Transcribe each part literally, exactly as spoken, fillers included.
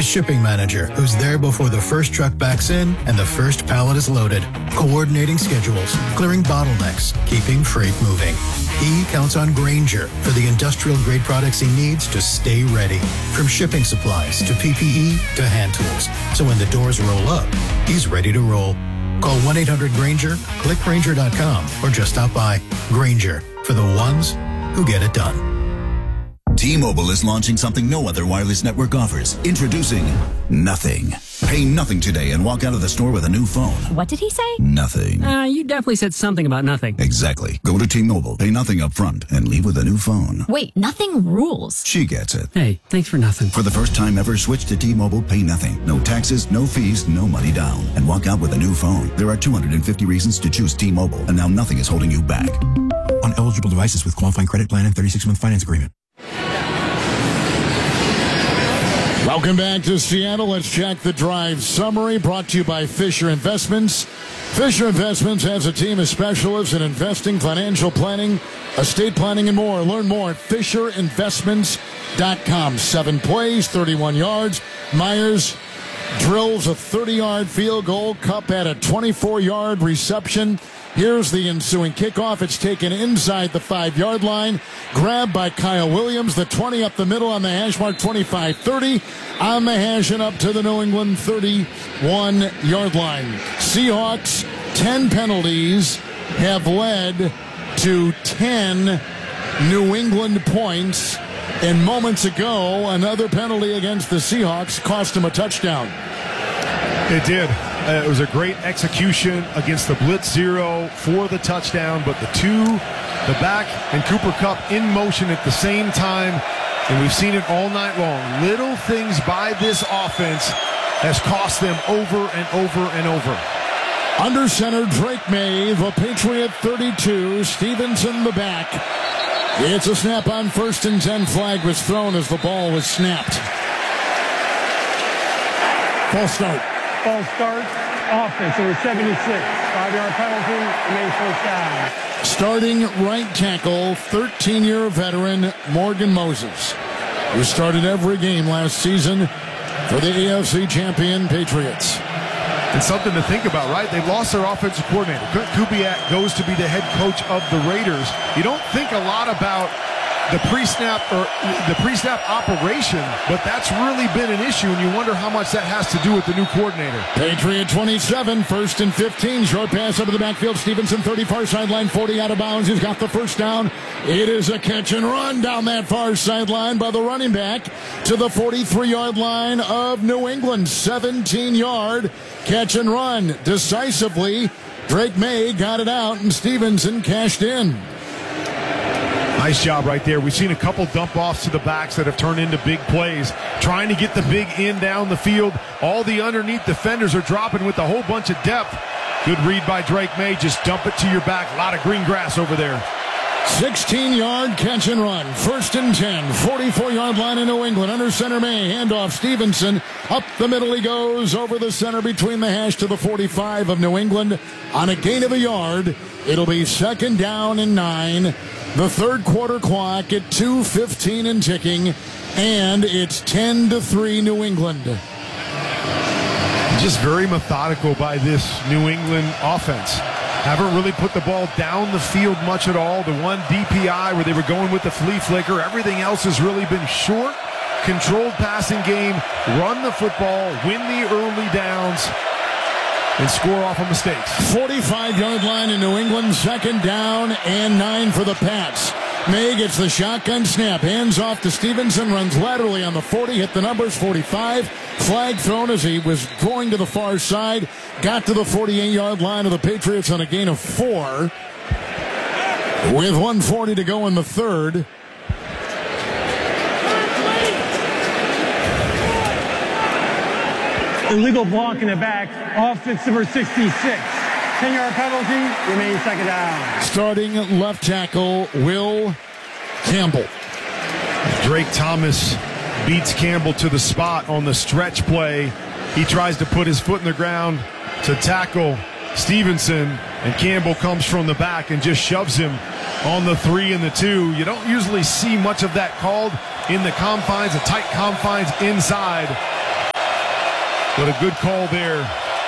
The shipping manager, who's there before the first truck backs in and the first pallet is loaded, coordinating schedules, clearing bottlenecks, keeping freight moving. He counts on Grainger for the industrial-grade products he needs to stay ready. From shipping supplies to P P E to hand tools. So when the doors roll up, he's ready to roll. Call one eight hundred Grainger, click Grainger dot com, or just stop by. Grainger, for the ones who get it done. T-Mobile is launching something no other wireless network offers. Introducing Nothing. Pay nothing today and walk out of the store with a new phone. What did he say? Nothing. Uh, you definitely said something about nothing. Exactly. Go to T-Mobile, pay nothing up front, and leave with a new phone. Wait, nothing rules. She gets it. Hey, thanks for nothing. For the first time ever, switch to T-Mobile, pay nothing. No taxes, no fees, no money down. And walk out with a new phone. There are two hundred fifty reasons to choose T-Mobile, and now nothing is holding you back. On eligible devices with qualifying credit plan and thirty-six month finance agreement. Welcome back to Seattle. Let's check the drive summary brought to you by Fisher Investments. Fisher Investments has a team of specialists in investing, financial planning, estate planning, and more. Learn more at fisher investments dot com. Seven plays, thirty-one yards. Myers drills a thirty-yard field goal. Kupp had a twenty-four-yard reception. Here's the ensuing kickoff. It's taken inside the five-yard line. Grabbed by Kyle Williams. The twenty up the middle on the hash mark, twenty-five thirty. On the hash and up to the New England thirty-one-yard line. Seahawks, ten penalties, have led to ten New England points. And moments ago, another penalty against the Seahawks cost them a touchdown. It did. Uh, it was a great execution against the blitz zero for the touchdown, but the two, the back and Cooper Kupp in motion at the same time, and we've seen it all night long. Little things by this offense has cost them over and over and over. Under center, Drake May, the Patriot thirty-two, Stevenson the back. It's a snap on first and ten. Flag was thrown as the ball was snapped. False start. False start, offense, number seventy-six. Five-yard penalty, remains first down. Starting right tackle, thirteen-year veteran Morgan Moses, who started every game last season for the A F C champion Patriots. And something to think about, right? They lost their offensive coordinator. Clint Kubiak goes to be the head coach of the Raiders. You don't think a lot about the pre-snap or the pre-snap operation, but that's really been an issue, and you wonder how much that has to do with the new coordinator. Patriot twenty-seven, first and fifteen. Short pass up to the backfield. Stevenson, thirty, far sideline, forty out of bounds. He's got the first down. It is a catch and run down that far sideline by the running back to the forty-three-yard line of New England. seventeen-yard catch and run. Decisively, Drake May got it out, and Stevenson cashed in. Nice job right there. We've seen a couple dump-offs to the backs that have turned into big plays. Trying to get the big end down the field. All the underneath defenders are dropping with a whole bunch of depth. Good read by Drake May. Just dump it to your back. A lot of green grass over there. sixteen-yard catch and run. First and ten. forty-four-yard line in New England. Under center May. Handoff Stevenson. Up the middle he goes. Over the center between the hash to the forty-five of New England. On a gain of a yard. It'll be second down and nine. The third quarter clock at two fifteen and ticking. And it's ten to three New England. Just very methodical by this New England offense. Haven't really put the ball down the field much at all. The one D P I where they were going with the flea flicker. Everything else has really been short, controlled passing game, run the football, win the early downs, and score off of mistakes. forty-five-yard line in New England, second down and nine for the Pats. May gets the shotgun snap, hands off to Stevenson, runs laterally on the forty, hit the numbers, forty-five. Flag thrown as he was going to the far side, got to the forty-eight-yard line of the Patriots on a gain of four. With one forty to go in the third. Illegal block in the back, offense number sixty-six. ten-yard penalty, remains second down. Starting left tackle, Will Campbell. Drake Thomas beats Campbell to the spot on the stretch play. He tries to put his foot in the ground to tackle Stevenson, and Campbell comes from the back and just shoves him on the three and the two. You don't usually see much of that called in the confines, the tight confines inside. But a good call there.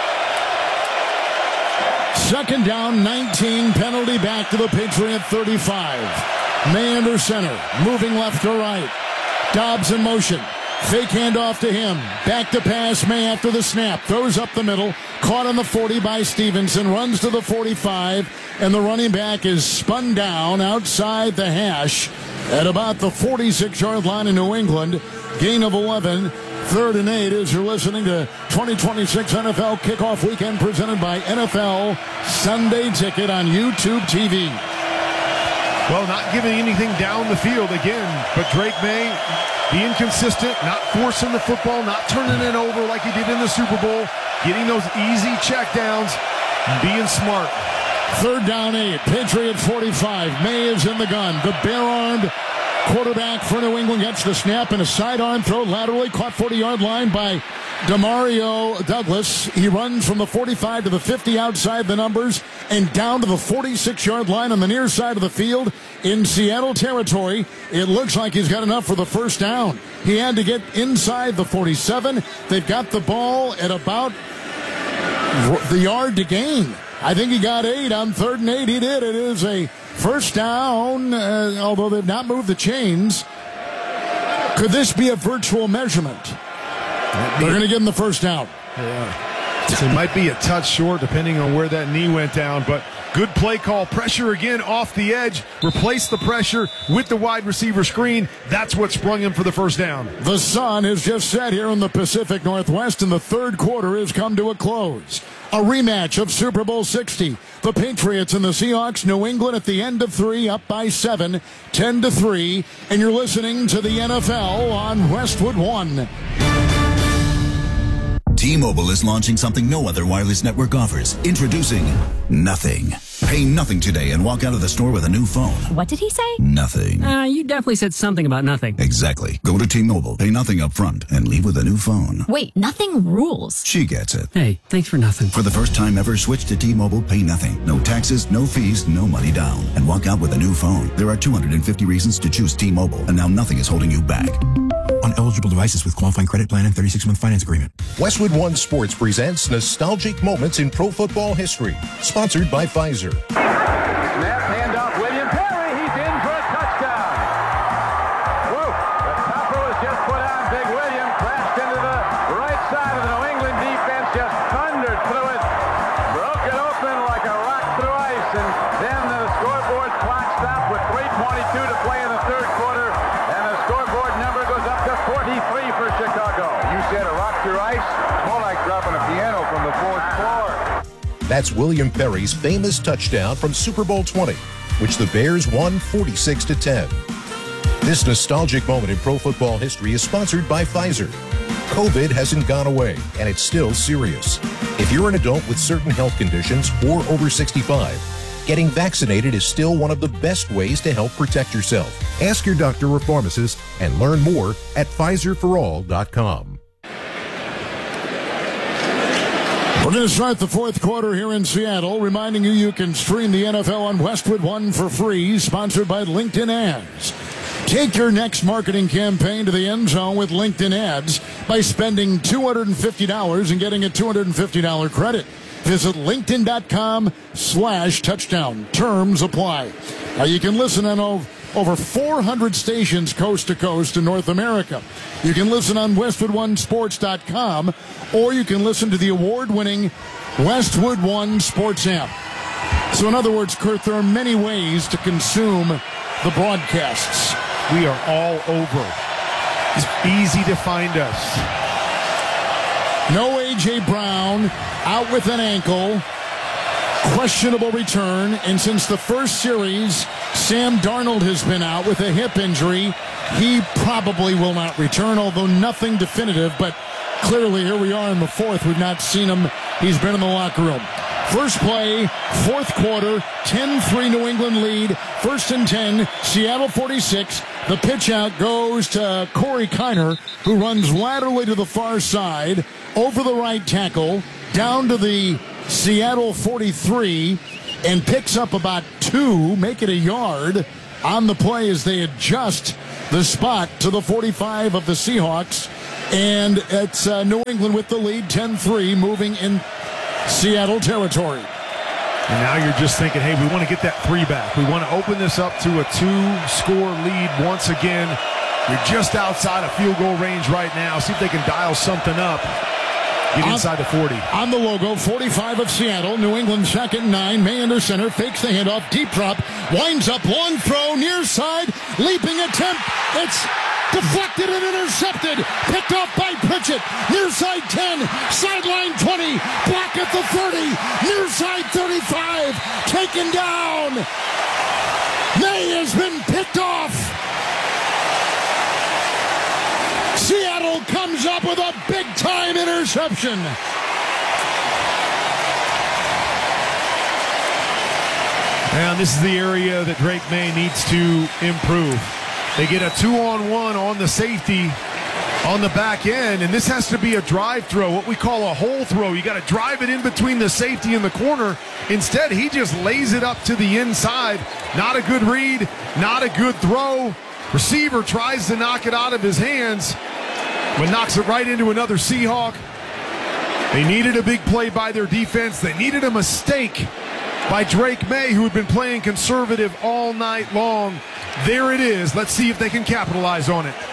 Second down, nineteen, penalty back to the Patriot thirty-five. May under center, moving left to right. Dobbs in motion. Fake handoff to him. Back to pass, May after the snap. Throws up the middle. Caught on the forty by Stevenson. Runs to the forty-five. And the running back is spun down outside the hash at about the forty-six-yard line in New England. Gain of eleven. Third and eight as you're listening to twenty twenty-six N F L Kickoff Weekend presented by N F L Sunday Ticket on YouTube T V. Well, not giving anything down the field again, but Drake May being consistent, not forcing the football, not turning it over like he did in the Super Bowl, getting those easy checkdowns, and being smart. Third down eight, Patriot forty-five. May is in the gun. The bare-armed quarterback for New England gets the snap and a sidearm throw laterally, caught forty-yard line by Demario Douglas. He runs from the forty-five to the fifty outside the numbers and down to the forty-six-yard line on the near side of the field in Seattle territory. It looks like he's got enough for the first down. He had to get inside the forty-seven. They've got the ball at about the yard to gain. I think he got eight on third and eight. He did. It is a first down, uh, although they've not moved the chains. Could this be a virtual measurement? They're going to give him the first down. Yeah. It might be a touch short depending on where that knee went down, but good play call. Pressure again off the edge. Replace the pressure with the wide receiver screen. That's what sprung him for the first down. The sun has just set here in the Pacific Northwest, and the third quarter has come to a close. A rematch of Super Bowl sixty. The Patriots and the Seahawks, New England at the end of three, up by seven, ten to three. And you're listening to the N F L on Westwood One. T-Mobile is launching something no other wireless network offers. Introducing Nothing. Pay nothing today and walk out of the store with a new phone. What did he say? Nothing. Uh, you definitely said something about nothing. Exactly. Go to T-Mobile, pay nothing up front, and leave with a new phone. Wait, nothing rules. She gets it. Hey, thanks for nothing. For the first time ever, switch to T-Mobile, pay nothing. No taxes, no fees, no money down. And walk out with a new phone. There are two hundred fifty reasons to choose T-Mobile, and now nothing is holding you back. On eligible devices with qualifying credit plan and thirty-six month finance agreement. Westwood One Sports presents Nostalgic Moments in Pro Football History. Sponsored by Pfizer. Snap, handoff, William Perry. He's in for a touchdown. Whoa, the topper was just put on. Big William crashed into the right side of the New England defense, just thundered through it, broke it open like a rock through ice, and then the scoreboard clock stopped with three twenty-two to play in the third quarter, and the scoreboard number goes up to forty-three for Chicago. You said a rock through ice? More like dropping a piano from the fourth floor. That's William Perry's famous touchdown from Super Bowl twenty, which the Bears won forty-six to ten. This nostalgic moment in pro football history is sponsored by Pfizer. COVID hasn't gone away, and it's still serious. If you're an adult with certain health conditions or over sixty-five, getting vaccinated is still one of the best ways to help protect yourself. Ask your doctor or pharmacist and learn more at Pfizer for all dot com. We're going to start the fourth quarter here in Seattle, reminding you you can stream the N F L on Westwood One for free, sponsored by LinkedIn Ads. Take your next marketing campaign to the end zone with LinkedIn Ads by spending two hundred fifty dollars and getting a two hundred fifty dollars credit. Visit linkedin.com slash touchdown. Terms apply. Now you can listen on over four hundred stations coast to coast in North America. You can listen on westwood one sports dot com, or you can listen to the award-winning Westwood One Sports app. So in other words, Kurt, there are many ways to consume the broadcasts. We are all over. It's easy to find us. No A J. Brown, out with an ankle. Questionable return, and since the first series, Sam Darnold has been out with a hip injury. He probably will not return, although nothing definitive, but clearly here we are in the fourth. We've not seen him. He's been in the locker room. First play, fourth quarter, ten three New England lead. First and ten, Seattle forty-six. The pitch out goes to Corey Kiner, who runs laterally to the far side, over the right tackle, down to the Seattle forty-three, and picks up about two, make it a yard on the play as they adjust the spot to the forty-five of the Seahawks. And it's uh, New England with the lead, ten three, moving in Seattle territory. And now you're just thinking, hey, we want to get that three back. We want to open this up to a two-score lead once again. You're just outside of field goal range right now. See if they can dial something up. Get inside the forty. On the logo, forty-five of Seattle. New England second, nine. May under center, fakes the handoff, deep drop, winds up, long throw, near side, leaping attempt. It's deflected and intercepted. Picked off by Pritchett. Near side ten, sideline twenty, back at the thirty, near side thirty-five, taken down. May has been picked off. Seattle comes up with a big-time interception. And this is the area that Drake May needs to improve. They get a two-on-one on the safety on the back end, and this has to be a drive throw, what we call a hole throw. You got to drive it in between the safety and the corner. Instead, he just lays it up to the inside. Not a good read, not a good throw. Receiver tries to knock it out of his hands, but knocks it right into another Seahawk. They needed a big play by their defense. They needed a mistake by Drake May, who had been playing conservative all night long. There it is. Let's see if they can capitalize on it.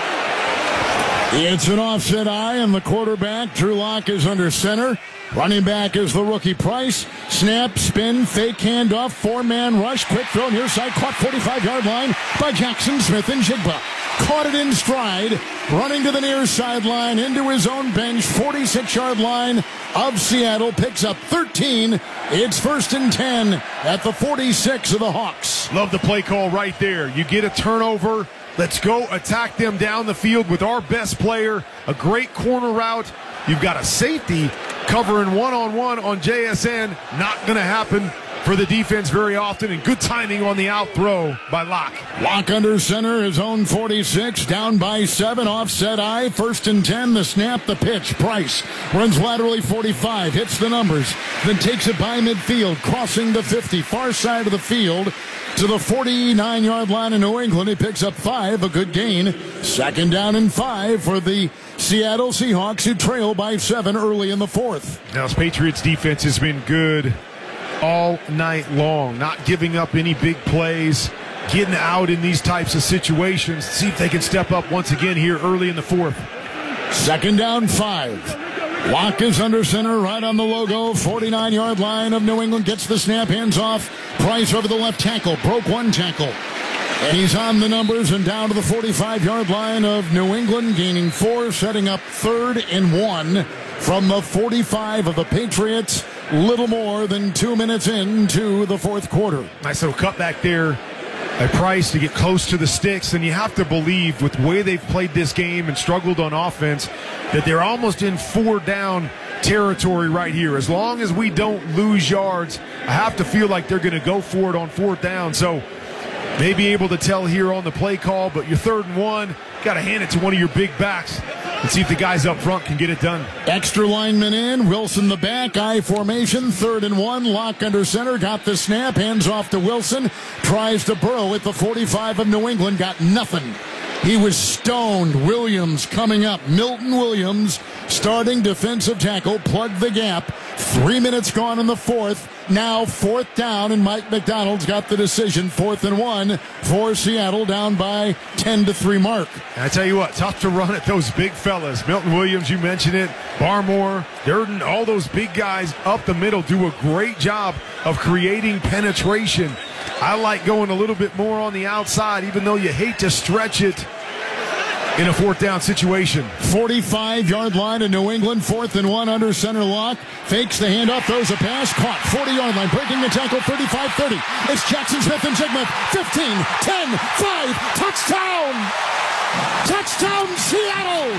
It's an offset eye, and the quarterback, Drew Lock, is under center. Running back is the rookie Price. Snap, spin, fake handoff, four-man rush, quick throw near side, caught forty-five-yard line by Jackson Smith and Jigba. Caught it in stride, running to the near sideline, into his own bench, forty-six-yard line of Seattle, picks up thirteen. It's first and ten at the forty-six of the Hawks. Love the play call right there. You get a turnover. Let's go attack them down the field with our best player. A great corner route. You've got a safety covering one-on-one on J S N. Not going to happen for the defense very often, and good timing on the out throw by Locke. Locke under center, his own forty-six, down by seven, offset eye, first and ten, the snap, the pitch. Price runs laterally forty-five, hits the numbers, then takes it by midfield, crossing the fifty, far side of the field to the forty-nine-yard line in New England. He picks up five, a good gain. Second down and five for the Seattle Seahawks, who trail by seven early in the fourth. Now, this Patriots defense has been good all night long, not giving up any big plays, getting out in these types of situations. See if they can step up once again here early in the fourth. Second down, five. Locke is under center, right on the logo, forty-nine-yard line of New England, gets the snap, hands off. Price over the left tackle, broke one tackle. And he's on the numbers and down to the forty-five-yard line of New England, gaining four, setting up third and one from the forty-five of the Patriots. Little more than two minutes into the fourth quarter. Nice little cutback there by Price to get close to the sticks. And you have to believe, with the way they've played this game and struggled on offense, that they're almost in four down territory right here. As long as we don't lose yards, I have to feel like they're going to go for it on fourth down. So may be able to tell here on the play call, but you're third and one, got to hand it to one of your big backs and see if the guys up front can get it done. Extra lineman in, Wilson the back, I formation, third and one, Locke under center, got the snap, hands off to Wilson, tries to burrow at the forty-five of New England, got nothing. He was stoned. Williams coming up. Milton Williams, starting defensive tackle, plugged the gap. Three minutes gone in the fourth. Now fourth down, and Mike McDonald's got the decision. Fourth and one for Seattle, down by ten to three mark. And I tell you what, tough to run at those big fellas. Milton Williams, you mentioned it. Barmore, Durden, all those big guys up the middle do a great job of creating penetration. I like going a little bit more on the outside, even though you hate to stretch it in a fourth down situation. forty-five-yard line in New England, fourth and one under center Lock. Fakes the handoff, throws a pass, caught, forty-yard line, breaking the tackle, thirty-five thirty. It's Jackson Smith and Jigma, fifteen, ten, five, touchdown! Touchdown, Seattle!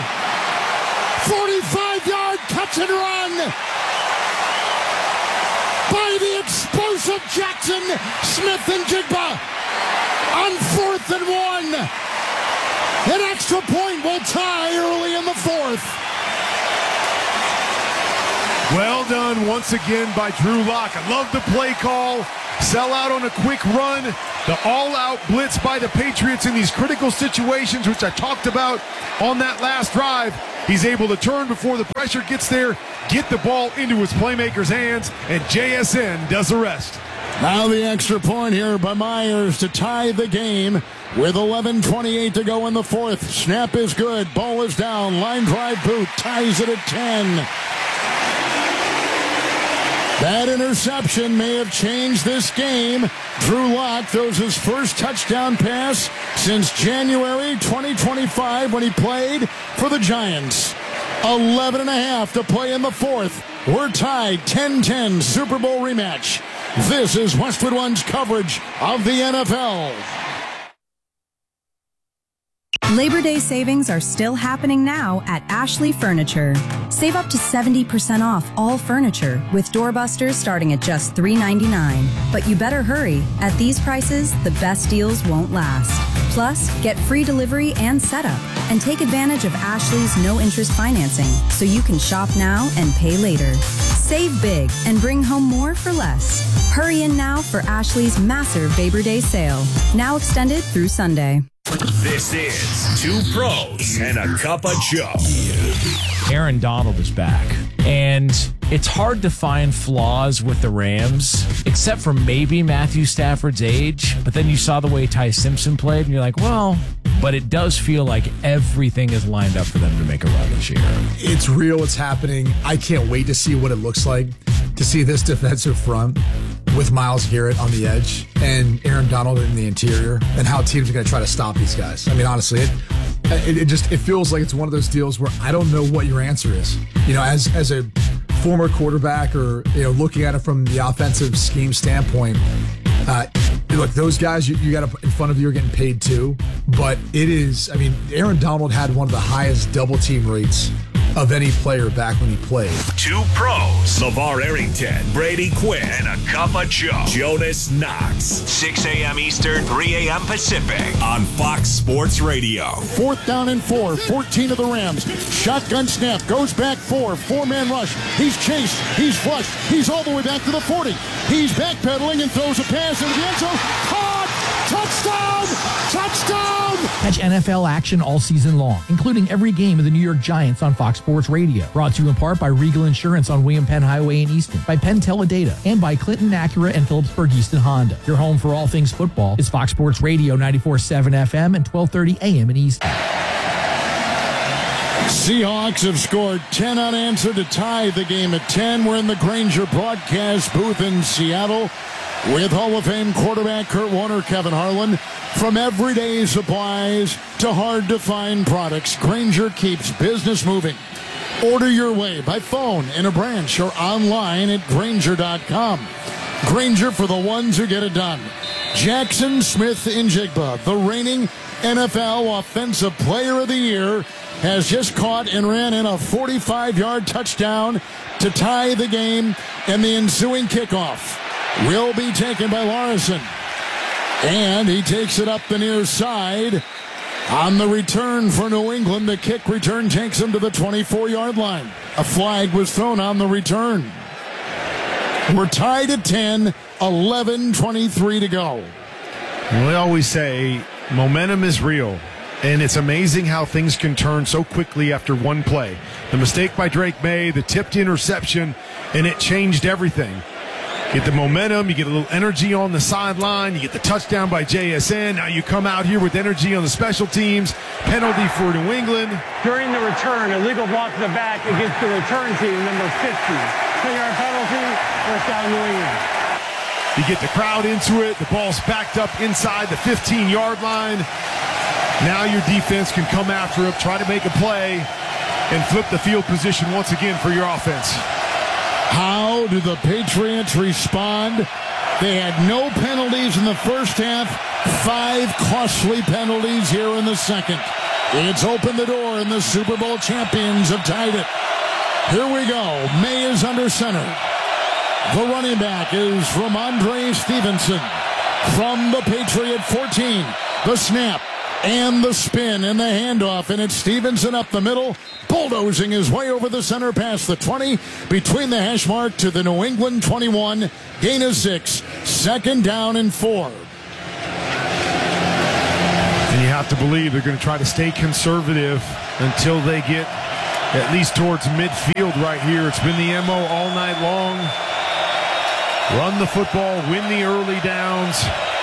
forty-five-yard catch and run by the explosive Jackson Smith and Jigba on fourth and one. An extra point will tie early in the fourth. Well done once again by Drew Lock. I love the play call. Sell out on a quick run. The all-out blitz by the Patriots in these critical situations, which I talked about on that last drive. He's able to turn before the pressure gets there, get the ball into his playmaker's hands, and J S N does the rest. Now the extra point here by Myers to tie the game with eleven twenty-eight to go in the fourth. Snap is good. Ball is down. Line drive boot ties it at ten. That interception may have changed this game. Drew Lock throws his first touchdown pass since January twenty twenty-five when he played for the Giants. eleven and a half to play in the fourth. We're tied ten ten Super Bowl rematch. This is Westwood One's coverage of the N F L. Labor Day savings are still happening now at Ashley Furniture. Save up to seventy percent off all furniture with doorbusters starting at just three ninety-nine. But you better hurry. At these prices, the best deals won't last. Plus, get free delivery and setup. And take advantage of Ashley's no-interest financing so you can shop now and pay later. Save big and bring home more for less. Hurry in now for Ashley's massive Labor Day sale. Now extended through Sunday. This is Two Pros and a Cup of Joe. Aaron Donald is back, and it's hard to find flaws with the Rams, except for maybe Matthew Stafford's age. But then you saw the way Ty Simpson played, and you're like, well, but it does feel like everything is lined up for them to make a run this year. It's real. It's happening. I can't wait to see what it looks like, to see this defensive front with Myles Garrett on the edge and Aaron Donald in the interior, and how teams are going to try to stop these guys. I mean, honestly, it, it it just it feels like it's one of those deals where I don't know what your answer is. You know, as as a former quarterback, or you know, looking at it from the offensive scheme standpoint, uh, look, those guys you, you got in front of you are getting paid too. But it is, I mean, Aaron Donald had one of the highest double team rates of any player back when he played. Two Pros, LeVar Arrington, Brady Quinn, and a Cup of Joe, Jonas Knox. six a.m. Eastern, three a.m. Pacific on Fox Sports Radio. Fourth down and four, fourteen of the Rams. Shotgun snap, goes back four, four-man rush. He's chased, he's flushed, he's all the way back to the forty. He's backpedaling and throws a pass into the end zone. Caught! Touchdown! Touchdown! Catch N F L action all season long, including every game of the New York Giants on Fox Sports Radio. Brought to you in part by Regal Insurance on William Penn Highway in Easton, by Penn Teledata, and by Clinton Acura and Phillipsburg Easton Honda. Your home for all things football is Fox Sports Radio ninety-four point seven F M and twelve thirty A M in Easton. Seahawks have scored ten unanswered to tie the game at ten. We're in the Grainger broadcast booth in Seattle with Hall of Fame quarterback Kurt Warner, Kevin Harlan. From everyday supplies to hard-to-find products, Grainger keeps business moving. Order your way by phone, in a branch, or online at Grainger dot com. Grainger, for the ones who get it done. Jackson Smith-Njigba, the reigning N F L Offensive Player of the Year, has just caught and ran in a forty-five-yard touchdown to tie the game, and the ensuing kickoff will be taken by Larson. And he takes it up the near side. On the return for New England, the kick return takes him to the twenty-four-yard line. A flag was thrown on the return. We're tied at ten, eleven twenty-three to go. We always say momentum is real, and it's amazing how things can turn so quickly after one play. The mistake by Drake May, the tipped interception, and it changed everything. Get the momentum, you get a little energy on the sideline, you get the touchdown by J S N. Now you come out here with energy on the special teams. Penalty for New England. During the return, illegal block to the back against the return team, number fifty. ten-yard penalty, first down New England. You get the crowd into it. The ball's backed up inside the fifteen-yard line. Now your defense can come after it, try to make a play, and flip the field position once again for your offense. How do the Patriots respond? They had no penalties in the first half, five costly penalties here in the second. It's opened the door, and the Super Bowl champions have tied it. Here we go. May is under center. The running back is Ramondre Stevenson from the Patriot fourteen. The snap and the spin and the handoff, and it's Stevenson up the middle, bulldozing his way over the center past the twenty, between the hash mark to the New England twenty-one, gain of six, second down and four. And you have to believe they're going to try to stay conservative until they get at least towards midfield right here. It's been the M O all night long. Run the football, win the early downs.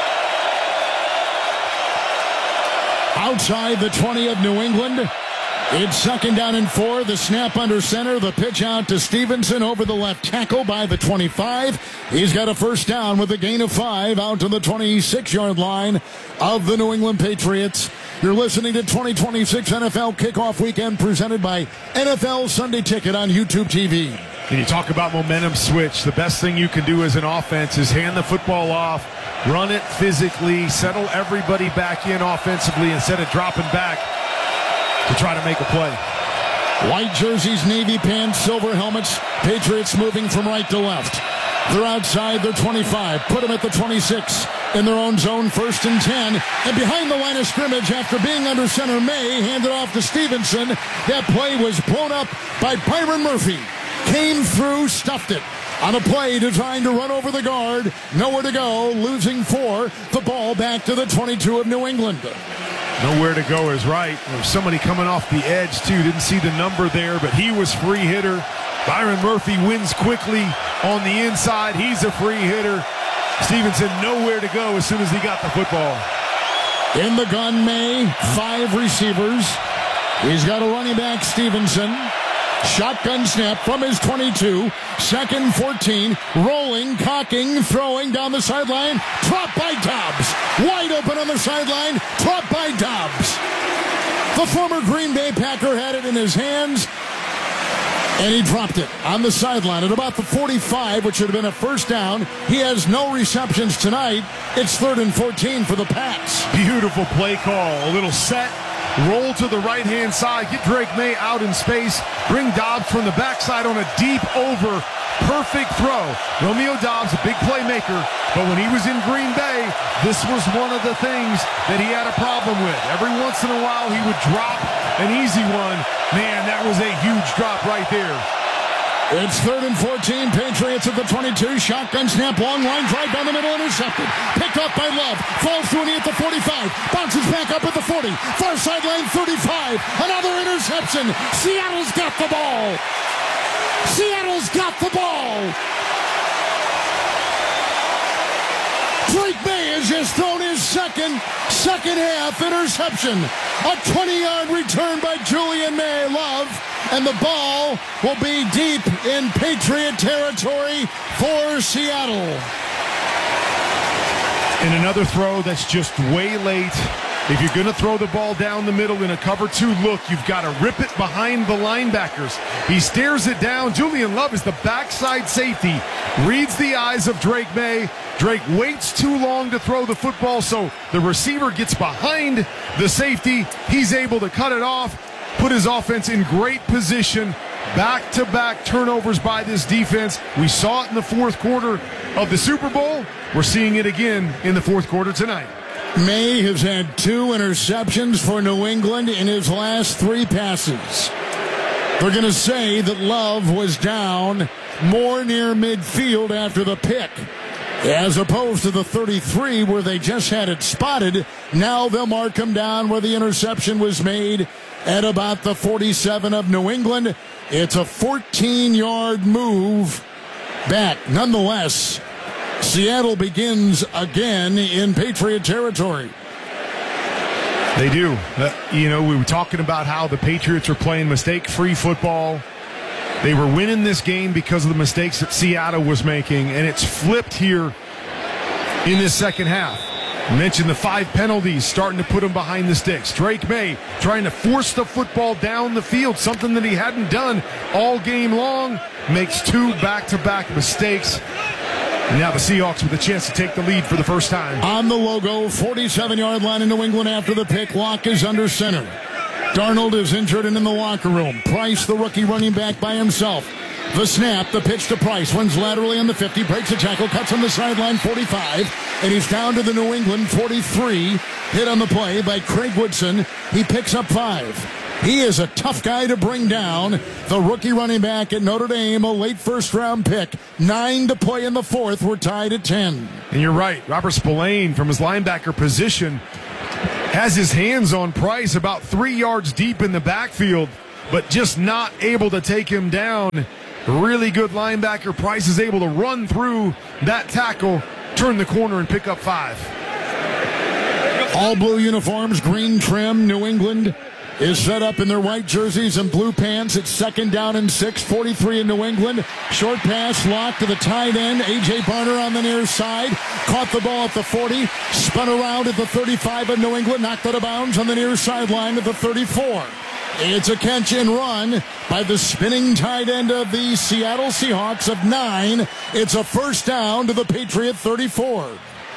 Outside the twenty of New England. It's second down and four. The snap under center. The pitch out to Stevenson over the left tackle by the twenty-five. He's got a first down with a gain of five out to the twenty-six-yard line of the New England Patriots. You're listening to twenty twenty-six N F L Kickoff Weekend presented by N F L Sunday Ticket on YouTube T V. And you talk about momentum switch. The best thing you can do as an offense is hand the football off, run it physically, settle everybody back in offensively instead of dropping back to try to make a play. White jerseys, navy pants, silver helmets. Patriots moving from right to left. They're outside their twenty-five. Put them at the twenty-six. In their own zone, first and ten. And behind the line of scrimmage, after being under center, May handed off to Stevenson. That play was blown up by Byron Murphy. Came through, stuffed it. On a play to trying to run over the guard. Nowhere to go, losing four. The ball back to the twenty-two of New England. Nowhere to go is right. There's somebody coming off the edge, too. Didn't see the number there, but he was free hitter. Byron Murphy wins quickly on the inside. He's a free hitter. Stevenson nowhere to go as soon as he got the football. In the gun, May, five receivers. He's got a running back, Stevenson. Shotgun snap from his twenty-two. Second fourteen. Rolling, cocking, throwing down the sideline. Dropped by Dobbs. Wide open on the sideline. Dropped by Dobbs. The former Green Bay Packer had it in his hands, and he dropped it on the sideline at about the forty-five, which should have been a first down. He has no receptions tonight. It's third and fourteen for the Pats. Beautiful play call. A little set. Roll to the right-hand side. Get Drake May out in space. Bring Dobbs from the backside on a deep over. Perfect throw. Romeo Dobbs, a big playmaker. But when he was in Green Bay, this was one of the things that he had a problem with. Every once in a while, he would drop an easy one. Man, that was a huge drop right there. It's third and fourteen. Patriots at the twenty-two. Shotgun snap, long line drive down the middle, intercepted. Picked up by Love. Falls to a knee at the forty-five. Bounces back up at the forty. Far sideline thirty-five. Another interception. Seattle's got the ball. Seattle's got the ball. Drake May has just thrown his second, second half interception. A twenty-yard return by Julian May. Love. And the ball will be deep in Patriot territory for Seattle. And another throw that's just way late. If you're going to throw the ball down the middle in a cover two look, you've got to rip it behind the linebackers. He stares it down. Julian Love is the backside safety. Reads the eyes of Drake May. Drake waits too long to throw the football, so the receiver gets behind the safety. He's able to cut it off. Put his offense in great position. Back-to-back turnovers by this defense. We saw it in the fourth quarter of the Super Bowl. We're seeing it again in the fourth quarter tonight. May has had two interceptions for New England in his last three passes. They're going to say that Love was down more near midfield after the pick, as opposed to the thirty-three where they just had it spotted. Now they'll mark him down where the interception was made at about the forty-seven of New England. It's a fourteen-yard move back. Nonetheless, Seattle begins again in Patriot territory. They do. Uh, you know, we were talking about how the Patriots were playing mistake-free football. They were winning this game because of the mistakes that Seattle was making, and it's flipped here in this second half. I mentioned the five penalties starting to put him behind the sticks. Drake May trying to force the football down the field, something that he hadn't done all game long, makes two back-to-back mistakes. And now the Seahawks with a chance to take the lead for the first time. On the logo, forty-seven-yard line in New England after the pick. Locke is under center. Darnold is injured and in the locker room. Price, the rookie running back by himself. The snap, the pitch to Price. Runs laterally on the fifty, breaks a tackle, cuts on the sideline, forty-five. And he's down to the New England forty-three. Hit on the play by Craig Woodson. He picks up five. He is a tough guy to bring down. The rookie running back at Notre Dame, a late first-round pick. Nine to play in the fourth. We're tied at ten. And you're right. Robert Spillane from his linebacker position has his hands on Price about three yards deep in the backfield. but just not able to take him down. Really good linebacker. Price is able to run through that tackle, turn the corner, and pick up five. All blue uniforms, green trim. New England is set up in their white jerseys and blue pants. It's second down and six, forty-three in New England. Short pass, lock to the tight end. A J. Barner on the near side. Caught the ball at the forty. Spun around at the thirty-five of New England. Knocked out of bounds on the near sideline at the thirty-four. It's a catch and run by the spinning tight end of the Seattle Seahawks of nine. It's a first down to the Patriot thirty-four.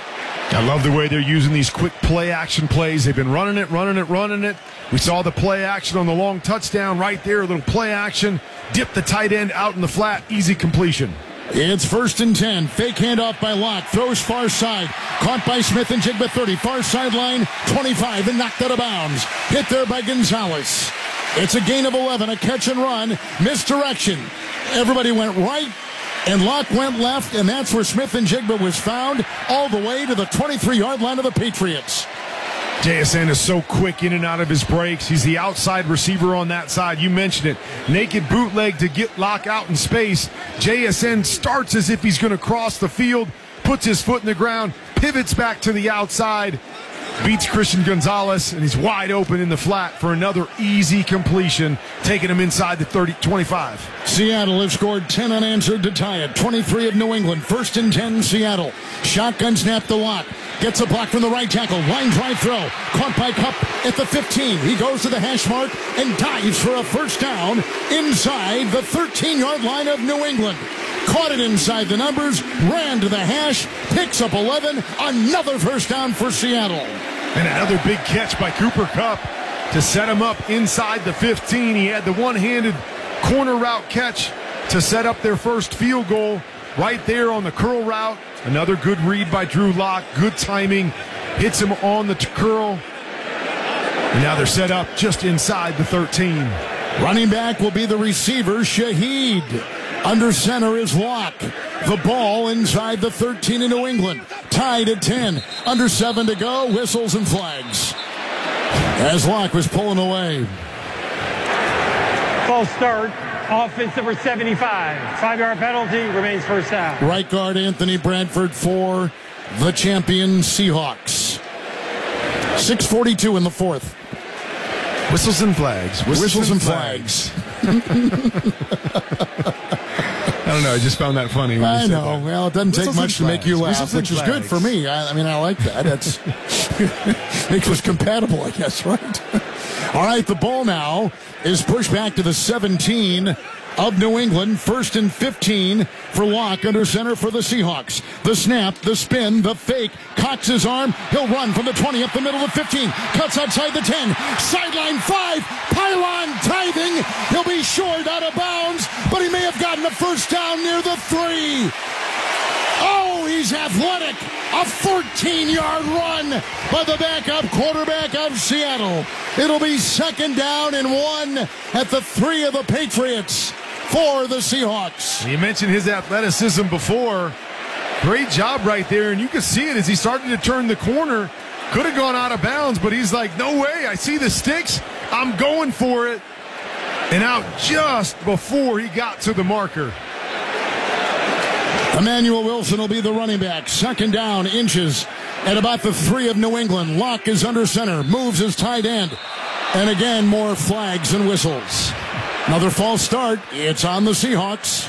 I love the way they're using these quick play action plays. They've been running it, running it, running it. We saw the play action on the long touchdown right there. A little play action. Dip the tight end out in the flat. Easy completion. It's first and ten. Fake handoff by Locke. Throws far side. Caught by Smith and Jigba thirty. Far sideline twenty-five and knocked out of bounds. Hit there by Gonzalez. It's a gain of eleven. A catch and run. Misdirection. Everybody went right. And Locke went left, and that's where Smith and Jigba was found, all the way to the twenty-three-yard line of the Patriots. J S N is so quick in and out of his breaks. He's the outside receiver on that side. You mentioned it. Naked bootleg to get Locke out in space. J S N starts as if he's going to cross the field, puts his foot in the ground, pivots back to the outside, beats Christian Gonzalez, and he's wide open in the flat for another easy completion, taking him inside the thirty, twenty-five. Seattle has scored ten unanswered to tie it. twenty-three of New England. First and ten, Seattle. Shotgun snap to Locke. Gets a block from the right tackle. Line drive throw. Caught by Kupp at the fifteen. He goes to the hash mark and dives for a first down inside the thirteen-yard line of New England. Caught it inside the numbers, ran to the hash, picks up eleven, another first down for Seattle. And another big catch by Cooper Kupp to set him up inside the fifteen. He had the one-handed corner route catch to set up their first field goal right there on the curl route. Another good read by Drew Lock. Good timing. Hits him on the t- curl. And now they're set up just inside the thirteen. Running back will be the receiver, Shaheed. Under center is Locke. The ball inside the thirteen in New England. Tied at ten. Under seven to go. Whistles and flags. As Locke was pulling away. False start. Offense number seventy-five. Five-yard penalty. Remains first down. Right guard Anthony Bradford for the champion Seahawks. six forty-two in the fourth. Whistles and flags. Whistles, Whistles and, and flags. flags. I don't know. I just found that funny. When I you know. That. Well, it doesn't Whistles take much to make you laugh, Whistles which is flags. good for me. I, I mean, I like that. That's makes us compatible, I guess, right? All right, the ball now is pushed back to the seventeen of New England. First and fifteen for Locke under center for the Seahawks. The snap, the spin, the fake. Cocks his arm. He'll run from the twenty up the middle of fifteen. Cuts outside the ten. Sideline five. Pylon tithing. He'll be short out of bounds, but he may have gotten a first down near the three. Oh, he's athletic. A fourteen-yard run by the backup quarterback of Seattle. It'll be second down and one at the three of the Patriots for the Seahawks. You mentioned his athleticism before. Great job right there, and you can see it as he started to turn the corner. Could have gone out of bounds, but he's like, no way. I see the sticks. I'm going for it. And out just before he got to the marker. Emmanuel Wilson will be the running back. Second down, inches at about the three of New England. Locke is under center, moves his tight end. And again, more flags and whistles. Another false start. It's on the Seahawks.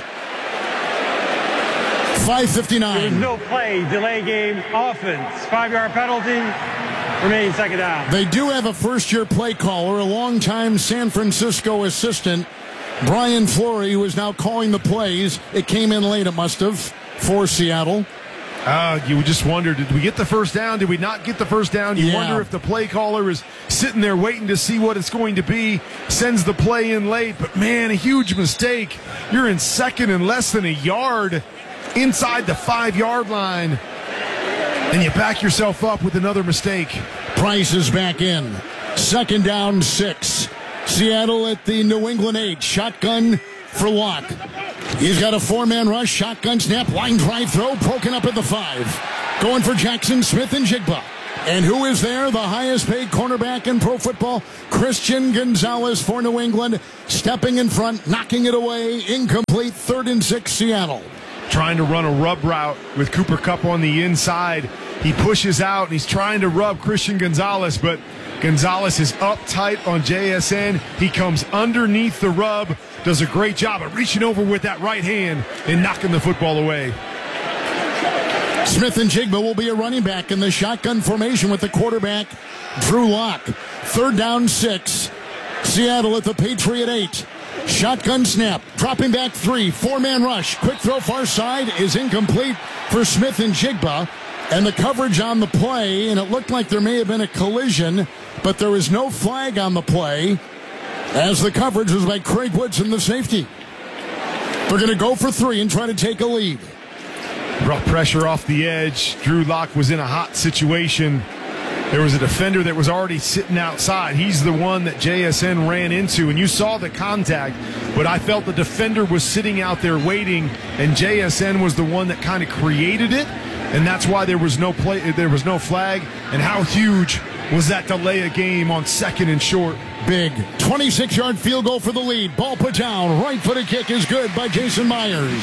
five fifty-nine. There's no play, delay game, offense. Five-yard penalty, remains second down. They do have a first-year play caller, a longtime San Francisco assistant, Brian Flory, who is now calling the plays. It came in late, it must have, for Seattle. Uh, you just wonder, did we get the first down? Did we not get the first down? You Yeah. wonder if the play caller is sitting there waiting to see what it's going to be, sends the play in late. But, man, a huge mistake. You're in second and less than a yard inside the five-yard line, and you back yourself up with another mistake. Price is back in. Second down, six. Seattle at the New England eight. Shotgun for Locke. He's got a four-man rush. Shotgun snap. Line drive throw. Broken up at the five. Going for Jackson Smith and Jigba. And who is there? The highest paid cornerback in pro football, Christian Gonzalez for New England, stepping in front, knocking it away, incomplete, third and six, Seattle. Trying to run a rub route with Cooper Kupp on the inside. He pushes out, and he's trying to rub Christian Gonzalez, but Gonzalez is up tight on J S N. He comes underneath the rub, does a great job of reaching over with that right hand and knocking the football away. Smith-Njigba will be a running back in the shotgun formation with the quarterback, Drew Lock. Third down, six. Seattle at the Patriot eight. Shotgun snap, dropping back three, four-man rush. Quick throw far side is incomplete for Smith-Njigba. And the coverage on the play, and it looked like there may have been a collision, but there was no flag on the play as the coverage was by Craig Woodson, the safety. They're going to go for three and try to take a lead. Rough pressure off the edge. Drew Lock was in a hot situation. There was a defender that was already sitting outside. He's the one that J S N ran into, and you saw the contact, but I felt the defender was sitting out there waiting, and J S N was the one that kind of created it, and that's why there was no play, there was no flag. And how huge was that delay of game on second and short? Big twenty-six-yard field goal for the lead. Ball put down. Right-footed kick is good by Jason Myers.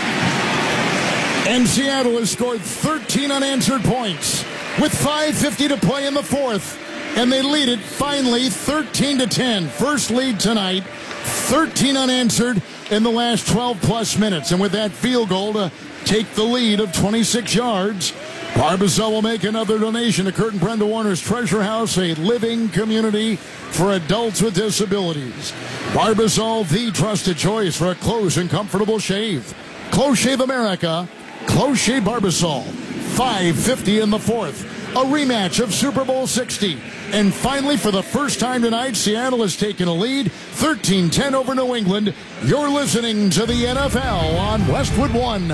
And Seattle has scored thirteen unanswered points with five fifty to play in the fourth. And they lead it finally thirteen to ten. First lead tonight. thirteen unanswered in the last twelve-plus minutes. And with that field goal to take the lead of twenty-six yards, Barbasol will make another donation to Kurt and Brenda Warner's Treasure House, a living community for adults with disabilities. Barbasol, the trusted choice for a close and comfortable shave. Close Shave America. Close Shave Barbasol. five fifty in the fourth. A rematch of Super Bowl sixty. And finally, for the first time tonight, Seattle has taken a lead, thirteen ten over New England. You're listening to the N F L on Westwood One.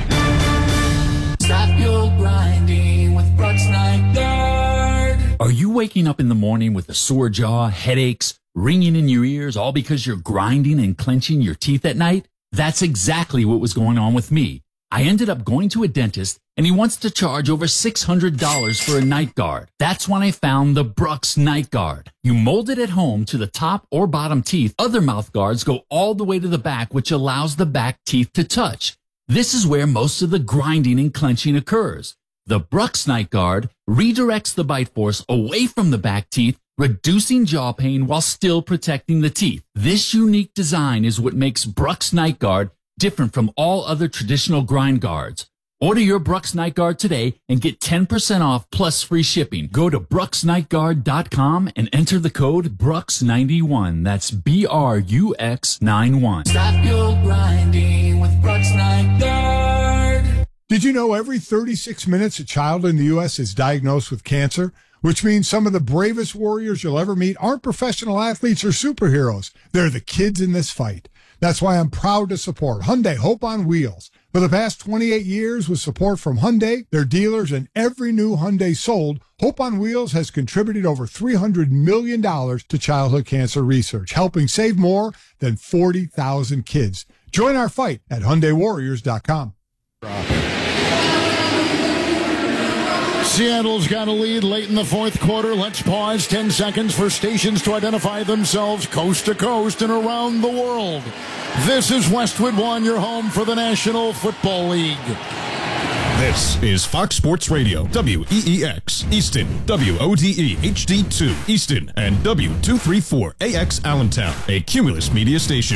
Stop your grinding with Brooks Night Guard. Are you waking up in the morning with a sore jaw, headaches, ringing in your ears, all because you're grinding and clenching your teeth at night? That's exactly what was going on with me. I ended up going to a dentist, and he wants to charge over six hundred dollars for a night guard. That's when I found the Brooks Night Guard. You mold it at home to the top or bottom teeth. Other mouth guards go all the way to the back, which allows the back teeth to touch. This is where most of the grinding and clenching occurs. The Brooks Night Guard redirects the bite force away from the back teeth, reducing jaw pain while still protecting the teeth. This unique design is what makes Brooks Night Guard different from all other traditional grind guards. Order your Brooks Night Guard today and get ten percent off plus free shipping. Go to brooks night guard dot com and enter the code Brooks ninety-one. That's B R U X ninety-one. Stop your grinding with Brooks Night Guard. Did you know every thirty-six minutes a child in the U S is diagnosed with cancer? Which means some of the bravest warriors you'll ever meet aren't professional athletes or superheroes. They're the kids in this fight. That's why I'm proud to support Hyundai Hope on Wheels. For the past twenty-eight years, with support from Hyundai, their dealers, and every new Hyundai sold, Hope on Wheels has contributed over three hundred million dollars to childhood cancer research, helping save more than forty thousand kids. Join our fight at Hyundai Warriors dot com. Seattle's got a lead late in the fourth quarter. Let's pause ten seconds for stations to identify themselves coast to coast and around the world. This is Westwood One, your home for the National Football League. This is Fox Sports Radio, W E E X, Easton, W O D E H D two, Easton, and W two thirty-four A X Allentown, a Cumulus media station.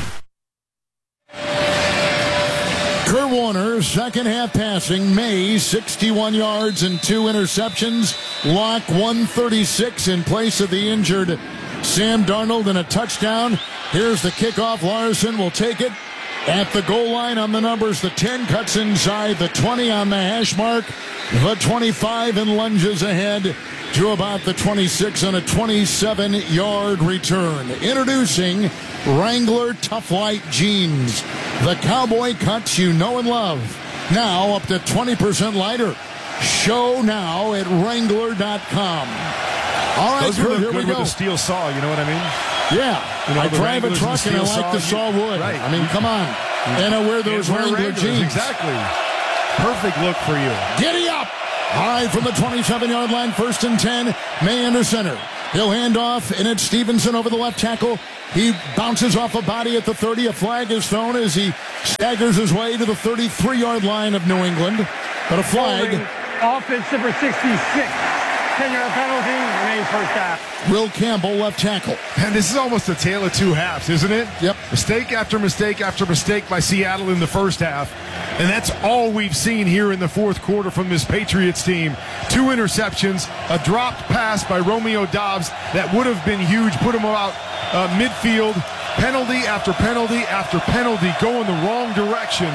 Kurt Warner, second half passing. May, sixty-one yards and two interceptions. Lock, one thirty-six in place of the injured Sam Darnold and a touchdown. Here's the kickoff. Larson will take it at the goal line on the numbers. The ten cuts inside, the twenty on the hash mark, the twenty-five, and lunges ahead to about the twenty-six on a twenty-seven-yard return. Introducing Wrangler Tough Light Jeans, the cowboy cuts you know and love. Now up to twenty percent lighter. Show now at wrangler dot com. All right, those Kurt, look here good we go. with a steel saw, you know what I mean? Yeah, you know, I drive a Wranglers truck and I like saw, the saw wood. Right. I mean, come on. And I wear those wear Wrangler Wranglers, jeans. Exactly. Perfect look for you. Giddy up. High from the twenty-seven-yard line, first and ten. May under center. He'll hand off, and it's Stevenson over the left tackle. He bounces off a body at the thirty. A flag is thrown as he staggers his way to the thirty-three-yard line of New England. But a flag. Offense number sixty-six. ten-yard penalty, remains first down. Will Campbell, left tackle. And this is almost a tale of two halves, isn't it? Yep. Mistake after mistake after mistake by Seattle in the first half. And that's all we've seen here in the fourth quarter from this Patriots team. Two interceptions, a dropped pass by Romeo Doubs that would have been huge, put him about uh, midfield. Penalty after penalty after penalty going the wrong direction.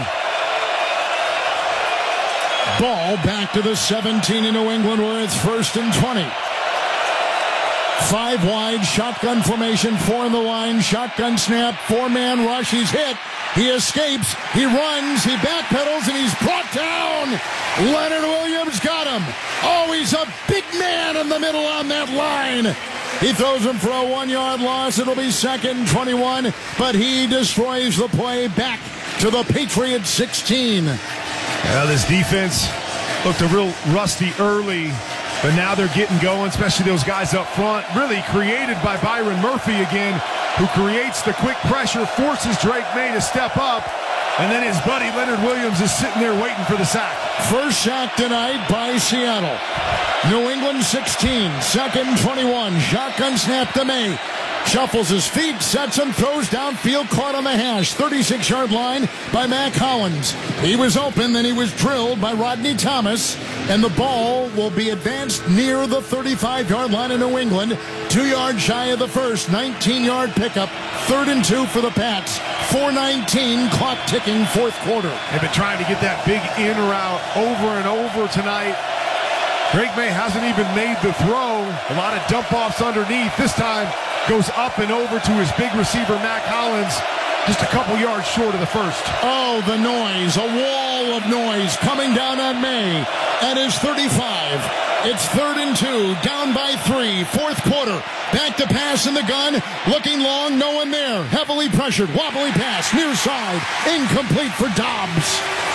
Ball back to the seventeen in New England where it's first and twenty. Five wide, shotgun formation, four in the line, shotgun snap, four-man rush. He's hit. He escapes. He runs. He backpedals, and he's brought down. Leonard Williams got him. Oh, he's a big man in the middle on that line. He throws him for a one-yard loss. It'll be second twenty-one, but he destroys the play back to the Patriots sixteen. Well, this defense looked a real rusty early, but now they're getting going, especially those guys up front. Really created by Byron Murphy again, who creates the quick pressure, forces Drake May to step up, and then his buddy Leonard Williams is sitting there waiting for the sack. First sack tonight by Seattle. New England sixteen, second twenty-one. Shotgun snap to May. Shuffles his feet, sets him, throws downfield, caught on the hash. thirty-six-yard line by Mac Hollins. He was open, then he was drilled by Rodney Thomas, and the ball will be advanced near the thirty-five-yard line of New England. Two yards shy of the first, nineteen-yard pickup. Third and two for the Pats. four nineteen, clock ticking, fourth quarter. They've been trying to get that big in route over and over tonight. Drake May hasn't even made the throw. A lot of dump-offs underneath. This time goes up and over to his big receiver, Mac Hollins, just a couple yards short of the first. Oh, the noise, a wall of noise coming down on May at his thirty-five. It's third and two, down by three, fourth quarter. Back to pass in the gun, looking long, no one there. Heavily pressured, wobbly pass, near side, incomplete for Doubs.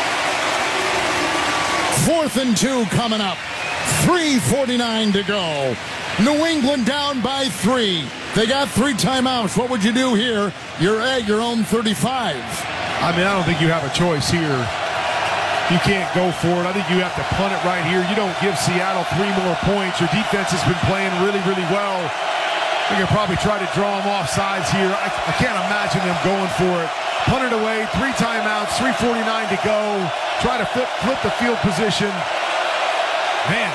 Fourth and two coming up. three forty-nine to go. New England down by three. They got three timeouts. What would you do here? You're at your own thirty-five. I mean, I don't think you have a choice here. You can't go for it. I think you have to punt it right here. You don't give Seattle three more points. Your defense has been playing really, really well. They could probably try to draw them off sides here. I, I can't imagine them going for it. Punt it away. Three timeouts. three forty-nine to go. Try to flip, flip the field position. Man.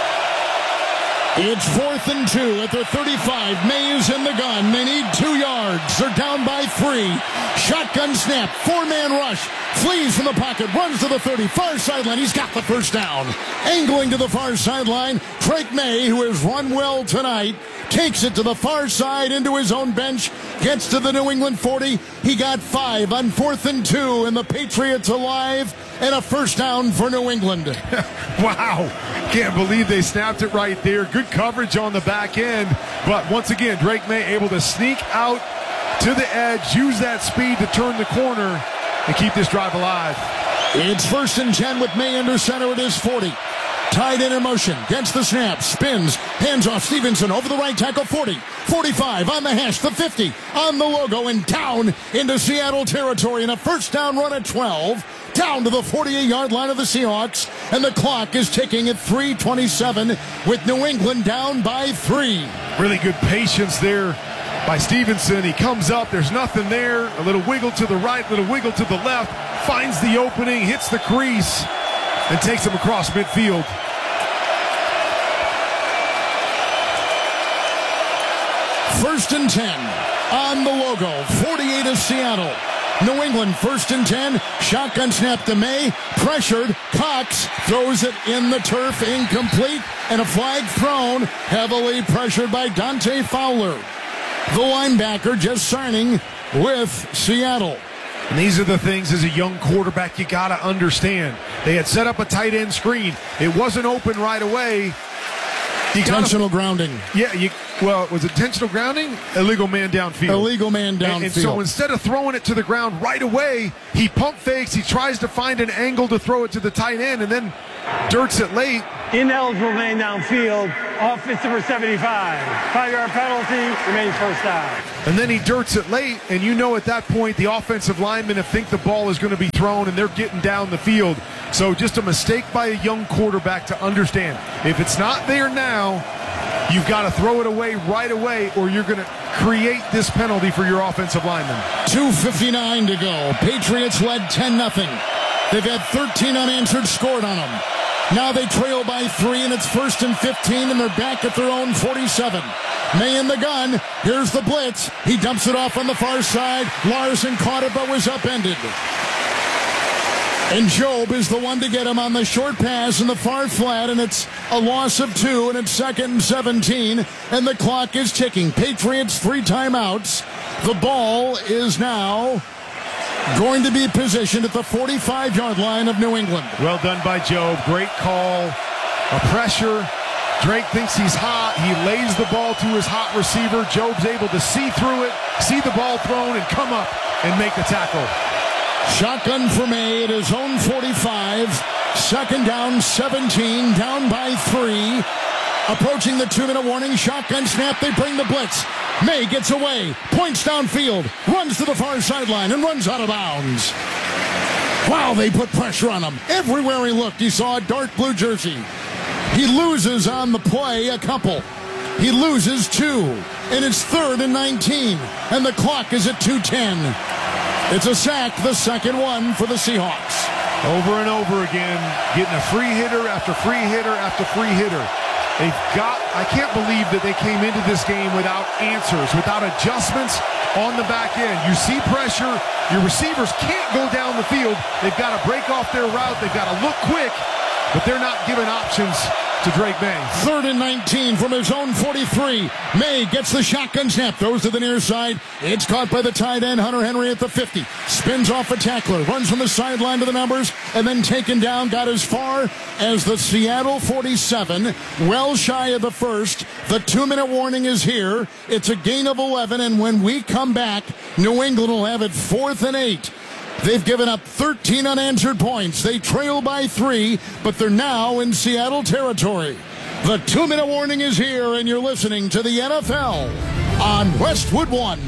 It's fourth and two at their thirty-five. May is in the gun. They need two yards. They're down by three. Shotgun snap. Four-man rush. Flees from the pocket. Runs to the thirty. Far sideline. He's got the first down. Angling to the far sideline. Drake May, who has run well tonight, takes it to the far side into his own bench. Gets to the New England forty. He got five on fourth and two. And the Patriots alive. And a first down for New England. Wow. Can't believe they snapped it right there. Good coverage on the back end. But once again, Drake May able to sneak out to the edge, use that speed to turn the corner and keep this drive alive. It's first and ten with May under center at his forty. Tied in in motion, gets the snap, spins, hands off Stevenson over the right tackle, forty, forty-five, on the hash, the fifty, on the logo, and down into Seattle territory, and a first down run at twelve, down to the forty-eight-yard line of the Seahawks, and the clock is ticking at three twenty-seven with New England down by three. Really good patience there by Stevenson. He comes up, there's nothing there, a little wiggle to the right, a little wiggle to the left, finds the opening, hits the crease, and takes him across midfield. First and ten on the logo. forty-eight of Seattle. New England first and ten. Shotgun snap to May. Pressured. Cox throws it in the turf. Incomplete. And a flag thrown. Heavily pressured by Dante Fowler. The linebacker just signing with Seattle. And these are the things as a young quarterback you got to understand. They had set up a tight end screen. It wasn't open right away. You intentional gotta, grounding. Yeah, you, well, was it intentional grounding? Illegal man downfield. Illegal man downfield. And, and so instead of throwing it to the ground right away, he pump fakes. He tries to find an angle to throw it to the tight end and then dirts it late. ineligible remain downfield, offense number seventy-five. Five-yard penalty, remains first down. And then he dirts it late, and you know at that point the offensive linemen have think the ball is going to be thrown, and they're getting down the field. So just a mistake by a young quarterback to understand. If it's not there now, you've got to throw it away right away, or you're going to create this penalty for your offensive lineman. two fifty-nine to go. Patriots led ten nothing. They've had thirteen unanswered scored on them. Now they trail by three, and it's first and fifteen, and they're back at their own forty-seven. May in the gun. Here's the blitz. He dumps it off on the far side. Larson caught it but was upended. And Job is the one to get him on the short pass in the far flat, and it's a loss of two, and it's second and seventeen, and the clock is ticking. Patriots three timeouts. The ball is now going to be positioned at the forty-five-yard line of New England. Well done by Job. Great call. A pressure. Drake thinks he's hot. He lays the ball to his hot receiver. Job's able to see through it, see the ball thrown, and come up and make the tackle. Shotgun for May at his own forty-five. Second down, seventeen. Down by three. Approaching the two-minute warning. Shotgun snap. They bring the blitz. May gets away. Points downfield. Runs to the far sideline and runs out of bounds. Wow, they put pressure on him. Everywhere he looked, he saw a dark blue jersey. He loses on the play a couple. He loses two. And it's third and nineteen. And the clock is at two ten. It's a sack, the second one for the Seahawks. Over and over again, getting a free hitter after free hitter after free hitter. They've got, I can't believe that they came into this game without answers, without adjustments on the back end. You see pressure, your receivers can't go down the field. They've got to break off their route. They've got to look quick, but they're not giving options to Drake May. Third and nineteen from his own forty-three. May gets the shotgun snap, throws to the near side. It's caught by the tight end, Hunter Henry at the fifty. Spins off a tackler, runs from the sideline to the numbers, and then taken down, got as far as the Seattle forty-seven, well shy of the first. The two-minute warning is here. It's a gain of eleven, and when we come back, New England will have it fourth and eight. They've given up thirteen unanswered points. They trail by three, but they're now in Seattle territory. The two-minute warning is here, and you're listening to the N F L on Westwood One.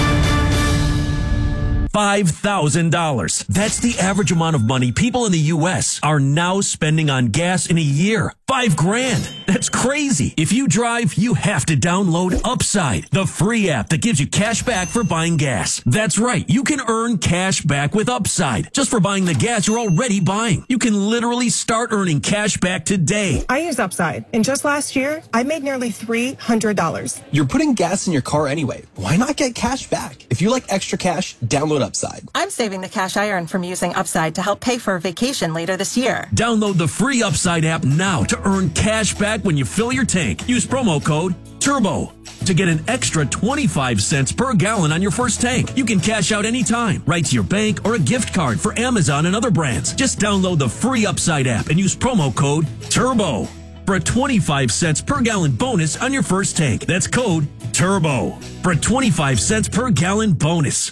five thousand dollars. That's the average amount of money people in the U S are now spending on gas in a year. Five grand. That's crazy. If you drive, you have to download Upside, the free app that gives you cash back for buying gas. That's right. You can earn cash back with Upside just for buying the gas you're already buying. You can literally start earning cash back today. I use Upside, and just last year, I made nearly three hundred dollars. You're putting gas in your car anyway. Why not get cash back? If you like extra cash, download Upside. I'm saving the cash I earn from using Upside to help pay for a vacation later this year. Download the free Upside app now to earn cash back when you fill your tank. Use promo code TURBO to get an extra twenty-five cents per gallon on your first tank. You can cash out anytime, right to your bank or a gift card for Amazon and other brands. Just download the free Upside app and use promo code TURBO for a twenty-five cents per gallon bonus on your first tank. That's code TURBO for a twenty-five cents per gallon bonus.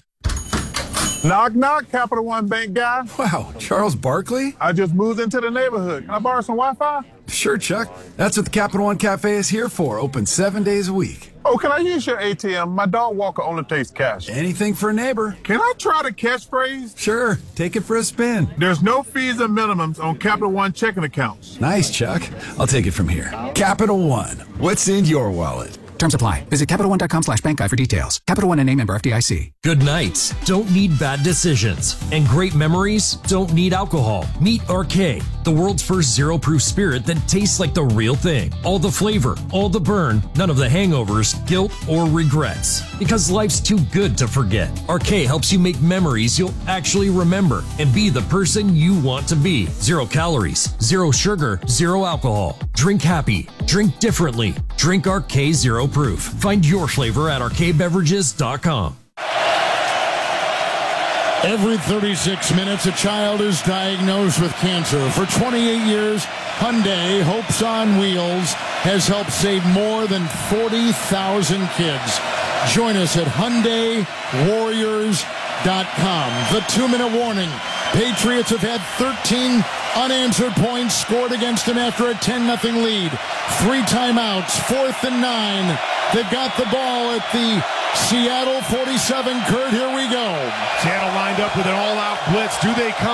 Knock, knock, Capital One Bank guy. Wow, Charles Barkley? I just moved into the neighborhood. Can I borrow some Wi-Fi? Sure, Chuck. That's what the Capital One Cafe is here for, open seven days a week. Oh, can I use your A T M? My dog Walker only takes cash. Anything for a neighbor. Can I try the catchphrase? Sure, take it for a spin. There's no fees and minimums on Capital One checking accounts. Nice, Chuck. I'll take it from here. Capital One, what's in your wallet? Terms apply. Visit CapitalOne.com slash bank guide for details. Capital One and name member F D I C. Good nights don't need bad decisions. And great memories don't need alcohol. Meet R K, the world's first zero-proof spirit that tastes like the real thing. All the flavor, all the burn, none of the hangovers, guilt, or regrets. Because life's too good to forget. R K helps you make memories you'll actually remember and be the person you want to be. Zero calories, zero sugar, zero alcohol. Drink happy. Drink differently. Drink R K Zero Proof. Find your flavor at R K beverages dot com. Every thirty-six minutes, a child is diagnosed with cancer. For twenty-eight years, Hyundai Hopes on Wheels has helped save more than forty thousand kids. Join us at Hyundai Warriors dot com. The two-minute warning. Patriots have had thirteen unanswered points scored against them after a ten nothing lead. Three timeouts, fourth and nine. They've got the ball at the Seattle forty-seven. Kurt, here we go. Seattle lined up with an all-out blitz. Do they come?